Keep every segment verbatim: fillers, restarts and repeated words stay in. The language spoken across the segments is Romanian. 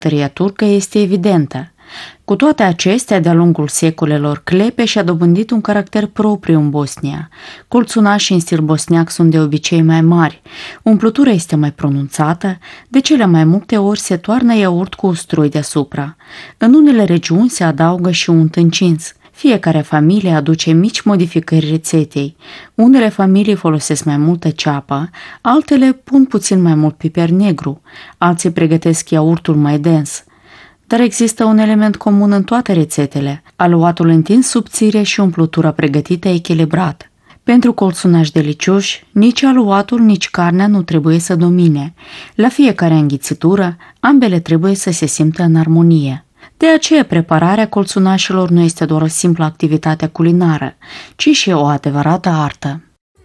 Tăria turcă este evidentă. Cu toate acestea, de-a lungul secolelor, clepe și-a dobândit un caracter propriu în Bosnia. Colțunașii în stil bosniac sunt de obicei mai mari, umplutura este mai pronunțată, de cele mai multe ori se toarnă iaurt cu usturoi deasupra. În unele regiuni se adaugă și unt încins. Fiecare familie aduce mici modificări rețetei. Unele familii folosesc mai multă ceapă, altele pun puțin mai mult piper negru, alții pregătesc iaurtul mai dens. Dar există un element comun în toate rețetele, aluatul întins subțire și umplutura pregătită echilibrat. Pentru colțunași delicioși, nici aluatul, nici carnea nu trebuie să domine. La fiecare înghițitură, ambele trebuie să se simtă în armonie. De aceea, prepararea colțunașilor nu este doar o simplă activitate culinară, ci și o adevărată artă.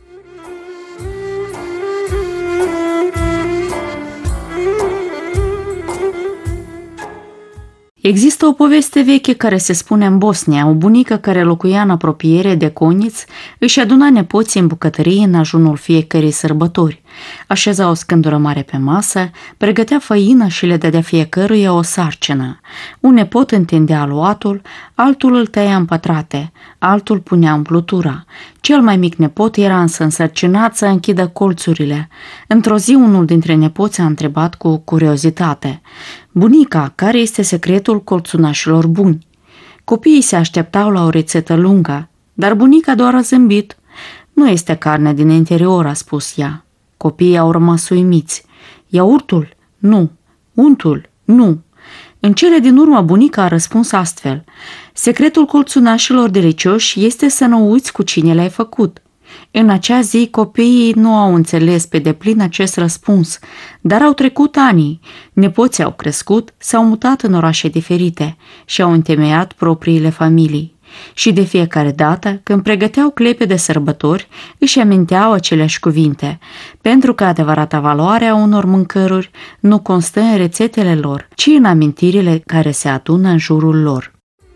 Există o poveste veche care se spune în Bosnia. O bunică care locuia în apropiere de Coniț își aduna nepoții în bucătărie în ajunul fiecărei sărbători. Așeza o scândură mare pe masă, pregătea făină și le dădea fiecăruia o sarcină. Un nepot întindea aluatul, altul îl tăia în pătrate, altul punea umplutura. Cel mai mic nepot era însă însărcinat să închidă colțurile. Într-o zi, unul dintre nepoți a întrebat cu curiozitate: "Bunica, care este secretul colțunașilor buni?" Copiii se așteptau la o rețetă lungă, dar bunica doar a zâmbit. "Nu este carne din interior," a spus ea. Copiii au rămas uimiți. "Iaurtul? Nu. Untul? Nu." În cele din urmă, bunica a răspuns astfel: "Secretul colțunașilor delicioși este să nu uiți cu cine le-ai făcut." În acea zi, copiii nu au înțeles pe deplin acest răspuns, dar au trecut ani. Nepoții au crescut, s-au mutat în orașe diferite și au întemeiat propriile familii. Și de fiecare dată, când pregăteau clepe de sărbători, își aminteau aceleași cuvinte, pentru că adevărata valoare a unor mâncăruri nu constă în rețetele lor, ci în amintirile care se adună în jurul lor.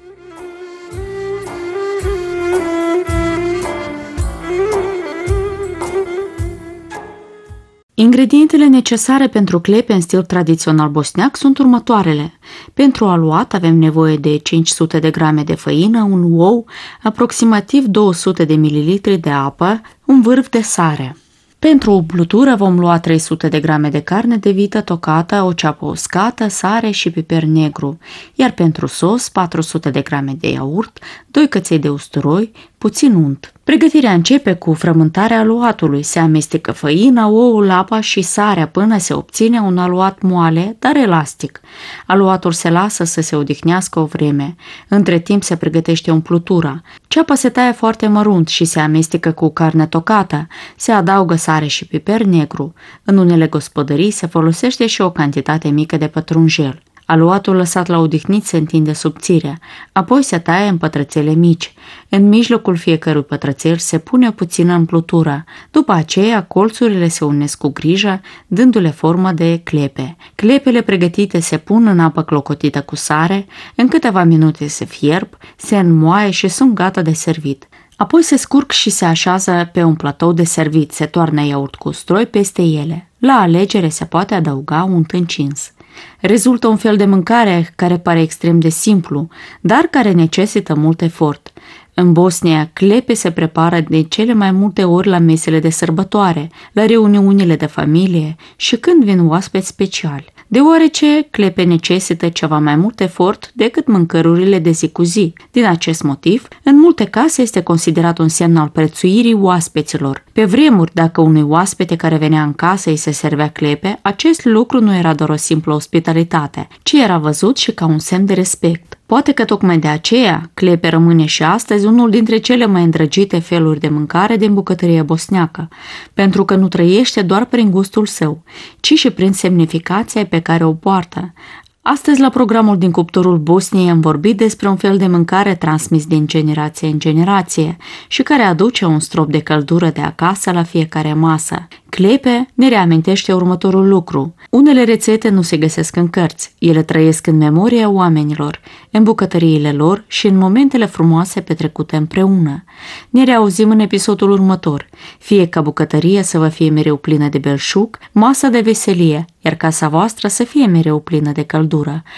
Ingredientele necesare pentru clepe în stil tradițional bosniac sunt următoarele. Pentru aluat avem nevoie de cinci sute de grame de făină, un ou, aproximativ două sute de mililitri de apă, un vârf de sare. Pentru umplutură vom lua trei sute de grame de carne de vită tocată, o ceapă uscată, sare și piper negru, iar pentru sos patru sute de grame de iaurt, doi căței de usturoi, puțin unt. Pregătirea începe cu frământarea aluatului. Se amestecă făina, oul, apa și sarea până se obține un aluat moale, dar elastic. Aluatul se lasă să se odihnească o vreme. Între timp se pregătește umplutura. Ceapa se taie foarte mărunt și se amestecă cu carne tocată. Se adaugă sare și piper negru. În unele gospodării se folosește și o cantitate mică de pătrunjel. Aluatul lăsat la odihnit se întinde subțire, apoi se taie în pătrățele mici. În mijlocul fiecărui pătrățel se pune puțină umplutură. După aceea, colțurile se unesc cu grijă, dându-le formă de clepe. Clepele pregătite se pun în apă clocotită cu sare, în câteva minute se fierb, se înmoaie și sunt gata de servit. Apoi se scurg și se așează pe un platou de servit, se toarnă iaurt cu ustroi peste ele. La alegere se poate adăuga unt încins. Rezultă un fel de mâncare care pare extrem de simplu, dar care necesită mult efort. În Bosnia, clepe se prepară de cele mai multe ori la mesele de sărbătoare, la reuniunile de familie și când vin oaspeți speciali, deoarece clepe necesită ceva mai mult efort decât mâncărurile de zi cu zi. Din acest motiv, în multe case este considerat un semn al prețuirii oaspeților. Pe vremuri, dacă unui oaspete care venea în casă îi se servea clepe, acest lucru nu era doar o simplă ospitalitate, ci era văzut și ca un semn de respect. Poate că tocmai de aceea, clepe rămâne și astăzi unul dintre cele mai îndrăgite feluri de mâncare din bucătăria bosniacă, pentru că nu trăiește doar prin gustul său, ci și prin semnificația pe care o poartă. Astăzi, la programul din cuptorul Bosniei, am vorbit despre un fel de mâncare transmis din generație în generație și care aduce un strop de căldură de acasă la fiecare masă. Clepe ne reamintește următorul lucru. Unele rețete nu se găsesc în cărți, ele trăiesc în memoria oamenilor, în bucătăriile lor și în momentele frumoase petrecute împreună. Ne reauzim în episodul următor. Fie ca bucătăria să vă fie mereu plină de belșug, masă de veselie, iar casa voastră să fie mereu plină de căldură.